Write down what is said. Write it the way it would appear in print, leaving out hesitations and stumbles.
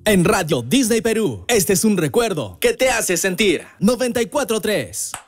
En Radio Disney Perú, este es un recuerdo que te hace sentir. 94.3.